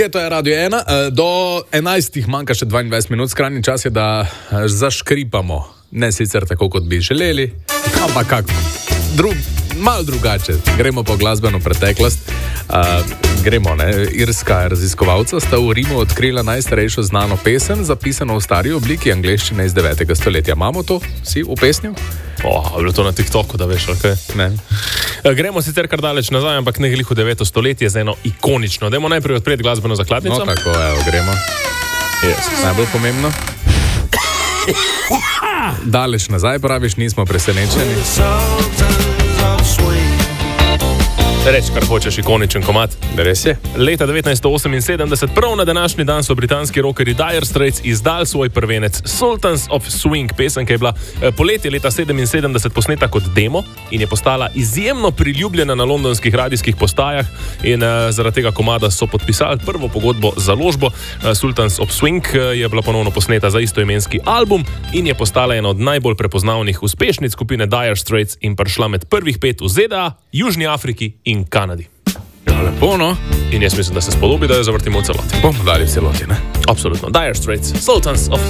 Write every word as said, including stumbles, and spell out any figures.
To je Radio ena, do enajstih manjka še dvaindvajset minut, skrajni čas je, da zaškripamo. Ne sicer tako, kot bi želeli, ampak kako, Dru, malo drugače. Gremo po glasbeno preteklost. Uh, gremo, ne. Irska raziskovalca sta v Rimu odkrila najstarejšo znano pesem, zapisano v stari obliki angleščine iz devetega stoletja. Imamo to? Si upesnil? Oh, bilo to na TikToku, da veš, ok. Ne. Gremo sicer kar daleč nazaj, ampak ne glih v deveto stoletje z eno ikonično. Dajmo najprej odpreti glasbeno zakladnico. No, tako, evo, gremo. Yes. Najbolj pomembno. Daleč nazaj, praviš, nismo presenečeni. Reč, kar hočeš, ikoničen komad. Res je. Leta devetnajststo oseminsedemdeset, prav na današnji dan, so britanski rockerji Dire Straits izdali svoj prvenec Sultans of Swing, pesem, ki je bila poletje leta sedeminsedemdeset posneta kot demo in je postala izjemno priljubljena na londonskih radijskih postajah in uh, zaradi tega komada so podpisali prvo pogodbo za založbo. Uh, Sultans of Swing uh, je bila ponovno posneta za istoimenski album in je postala ena od najbolj prepoznavnih uspešnic skupine Dire Straits in prišla med prvih pet v Z D A, Južni Afriki in Kanadi. Ja, lepo, no. In jaz mislim, da se spodobi, da jo zavrtimo v celoti. Bomo dali v celoti, ne? Absolutno. Dire Straits, Sultans of